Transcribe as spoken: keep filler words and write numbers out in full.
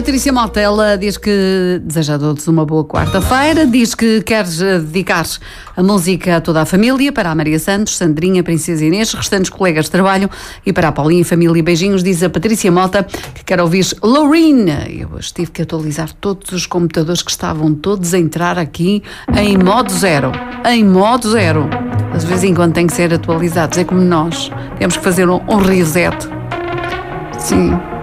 Patrícia Mota, ela diz que deseja a todos uma boa quarta-feira, diz que queres dedicar a música a toda a família, para a Maria Santos, Sandrinha, Princesa Inês, restantes colegas de trabalho e para a Paulinha e família. Beijinhos, diz a Patrícia Mota, que quer ouvir Lorena. Eu hoje tive que atualizar todos os computadores que estavam todos a entrar aqui em modo zero. Em modo zero. Às vezes em quando têm que ser atualizados, é como nós. Temos que fazer um, um reset. Sim.